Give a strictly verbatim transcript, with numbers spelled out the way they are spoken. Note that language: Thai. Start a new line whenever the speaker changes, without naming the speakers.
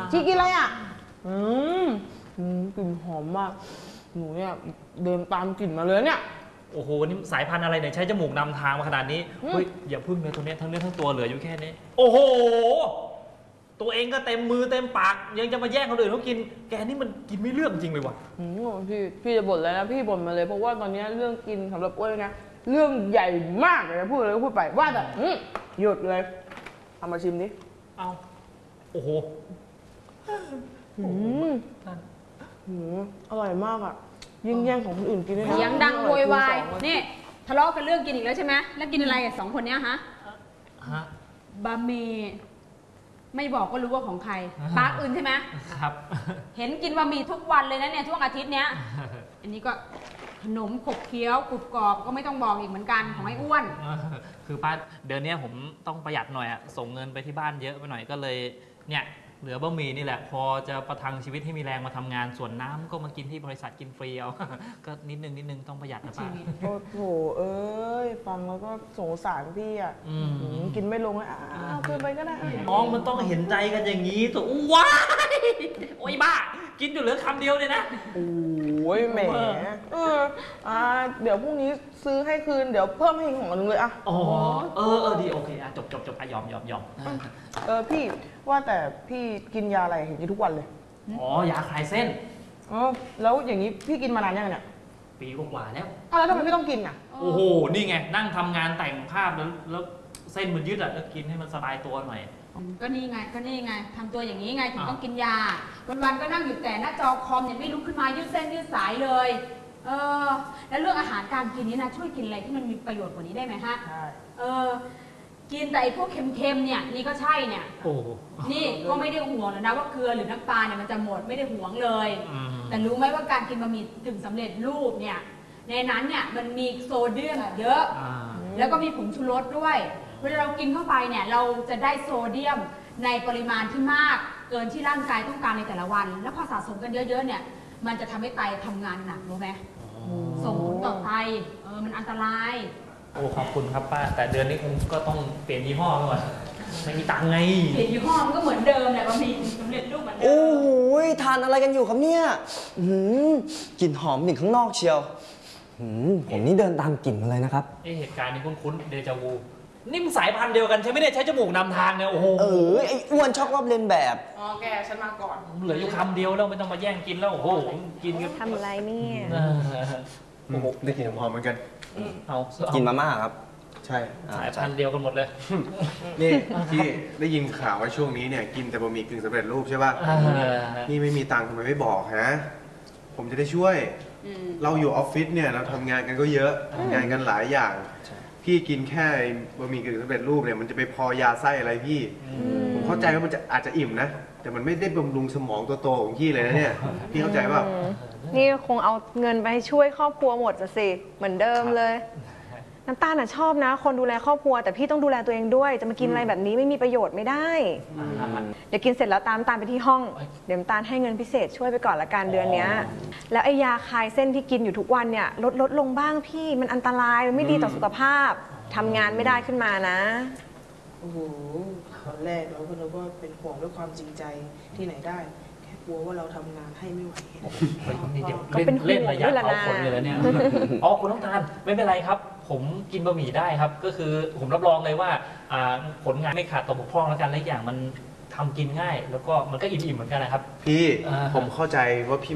ชีกินอะไรอ่ะอืมกลิ่นหอมมากหนูเนี่ยเดินตามกลิ่นมาเลยเนี่ย
โอ้โหนี่สายพันธุ์อะไรเนี่ยใช้จมูกนำทางมาขนาดนี้เฮ้ยอย่าพึ่งเลยตัวเนี้ยทั้งเนื้อทั้งตัวเหลืออยู่แค่นี้โอ้โหตัวเองก็เต็มมือเต็มปากยังจะมาแย่งคนอื่นเขากินแกนี่มันกินไม่เลือกจริงเลยว่ะ
พี่พี่จะบ่นอะไรนะพี่บ่นมาเลยเพราะว่าตอนนี้เรื่องกินสำหรับอ้วนนะเรื่องใหญ่มากเลยนะพูดเลยก็พูดไปว่าแต่หยุดเลยเอามาชิมดิ
เอาโอ้โห
อืมอร่อยมากอ่ะยิ่งแย่งของคนอื่นกินด้วยนะ
เสียงดังโวยวายนี่ทะเลาะกันเรื่องกินอีกแล้วใช่ไหมแล้วกินอะไรกับสองคนเนี้ยฮะ
ฮะ
บะหมี่ไม่บอกก็รู้ว่าของใครปาร์คอื่นใช่ไหม
ครับ
เห็นกินบะหมี่ทุกวันเลยนะเนี่ยช่วงอาทิตย์เนี้ยอันนี้ก็ขนมขบเคี้ยวกรุบกรอบก็ไม่ต้องบอกอีกเหมือนกันของไอ้อ้วน
คือป้าเดือนนี้ผมต้องประหยัดหน่อยอะส่งเงินไปที่บ้านเยอะไปหน่อยก็เลยเนี่ยเหลือบะหมี่นี่แหละพอจะประทังชีวิตให้มีแรงมาทำงานส่วนน้ำก็มากินที่บริษัทกินฟรีเอาก็นิดนึงนิดนึงต้องประหยัดนะป้า
โอ้โหเอ้ยฟังแล้วก็สงสารพี่อ่ะกินไม่ลงเลยอ้าวเกินไปก็ได้
น้องมันต้องเห็นใจกันอย่างนี้ตัวว้ายโอ้ยบ้ากินอยู่เหลือคำเดียวเลยนะ
โอ้ยแหมเอออ่าเดี๋ยวพรุ่งนี้ซื้อให้คืนเดี๋ยวเพิ่มให้ของนึงเลยอ่ะ
อ๋อเออเออดีโอเคอ่ะจบจบจบอ่ะยอมยอมยอม
เออพี่ว่าแต่พี่กินยาอะไรเห็นกินทุกวันเลย
อ๋อยาคลายเส้น
อ๋อแล้วอย่างนี้พี่กินมานานยังเนี่ย
ปีกว่าแล้ว
อ้าวแล้วทำไมพี่ต้องกินอ่ะ
โอ้โหนี่ไงนั่งทำงานแต่งภาพแล้วแล้วเส้นมันยืดอ่ะแล้วกินให้มันสบายตัวหน่อย
ก็นี่ไงก็นี่ไงทำตัวอย่างนี้ไงถึงต้องกินยาวันๆก็นั่งอยู่แต่หน้าจอคอมเนี่ยไม่ลุกขึ้นมายืดเส้นยืดสายเลยเออแล้วเรื่องอาหารการกินนี้นะช่วยกินอะไรที่มันมีประโยชน์กว่านี้ได้ไหมฮะ
ใช่
เออกินแต่ไอ้พวกเค็มๆเนี่ยนี่ก็ใช่เนี่ย
โอ้
นี่ก็ไม่ได้ห่วงแล้วนะว่าเกลือหรือน้ำปลาเนี่ยมันจะหมดไม่ได้ห่วงเลยแต่รู้ไหมว่าการกินบะหมี่กึ่งสำเร็จรูปเนี่ยในนั้นเนี่ยมันมีโซเดียมเยอะแล้วก็มีผงชูรสด้วยเวลาเรากินเข้าไปเนี่ยเราจะได้โซเดียมในปริมาณที่มากเกินที่ร่างกายต้องการในแต่ละวันแล้วพอสะสมกันเยอะๆเนี่ยมันจะทำให้ไตทำงานหนักรู้ไหมส่งผลต่อไตเออมันอันตราย
โอ้ขอบคุณครับป้าแต่เดือนนี้คงก็ต้องเปลี่ยนยี่ห้อก่อนไม่มีตังค์ไง
เปลี่ยนยี่ห้อมันก็เหมือนเดิมแหละบะหมี่สำเร็จรูปเหมือนเดิม
โอ้โหทานอะไรกันอยู่ครับเนี่ยกลิ่นหอมถึงข้างนอกเชียวผมนี่เดินตามกลิ่นมาเลยนะครับ
เอเหตุการณ์นี้คุ้นๆเดจาวูนี่มันสายพันธุ์เดียวกันใช่ไหมเนี่ยใช้จมูกนำทางเนี่ยโอ้โห
เออไอ้อ้วนชอบรอบเลียนแบบ
อ๋อแกฉันมาก่อน
เหลืออยู่คำเดียวแล้วไม่ต้องมาแย่งกินแล้วโอ้โหกินกัน
ทำอะไรเนี่ย
โอ้โหได้กลิ่นหอมเหมือนกัน
เอา
กินมาม่าครับ
ใช่
สายพันธุ์เดียวกันหมดเลย
นี่พี่ได้ยินข่าวว่าช่วงนี้เนี่ยกินแต่บะหมี่กึ่งสำเร็จรูปใช่ป่ะนี่ไม่มีตังค์ทำไมไม่บอกฮะผมจะได้ช่วยเราอยู่ออฟฟิศเนี่ยเราทำงานกันก็เยอะทำงานกันหลายอย่างพี่กินแค่บะหมี่กึ่งสำเร็จรูปเนี่ยมันจะไปพอยาไส้อะไรพี่ผมเข้าใจว่ามันจะอาจจะอิ่มนะแต่มันไม่ได้บำรุงสมองตัวโตของพี่เลยนะเนี่ยพี่เข้าใจป่ะ
นี่คงเอาเงินไปช่วยครอบครัวหมดสิเหมือนเดิมเลยน้ำตาลน่ะชอบนะคนดูแลครอบครัวแต่พี่ต้องดูแลตัวเองด้วยจะมากินอะไรแบบนี้ไม่มีประโยชน์ไม่ได้เดี๋ยวกินเสร็จแล้วตามตาลไปที่ห้องเดี๋ยวตาลให้เงินพิเศษช่วยไปก่อนละกันเดือนนี้แล้วไอ้ยาคลายเส้นที่กินอยู่ทุกวันเนี่ยลดลดลงบ้างพี่มันอันตรายมันไม่ดีต่อสุขภาพทำงานไม่ได้ขึ้นมานะ
โอ้โหตอนแรกเราก็นึกว่าเป็นห่วงด้วยความจริงใจที่ไหนได้แค่กลัวว่าเราทำงานให้ไม่ไหว
ก็เป็นเล่นระยะเอาผลเลยแล้วเนี่ยอ๋อคุณน้ำตาลไม่เป็นไรครับผมกินบะหมี่ได้ครับก็คือผมรับรองเลยว่าผลงานไม่ขาดตกบกพร่องแล้วกันและอย่างมันทำกินง่ายแล้วก็มันก็อิ่มๆเหมือนกันนะครับ
พี่ผมเข้าใจว่าพี่